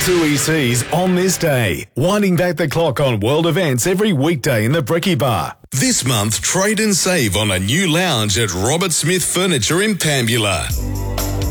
Toohey Seas on this day, winding back the clock on world events every weekday in the Brekkie Bar. This month, trade and save on a new lounge at Robert Smith Furniture in Pambula.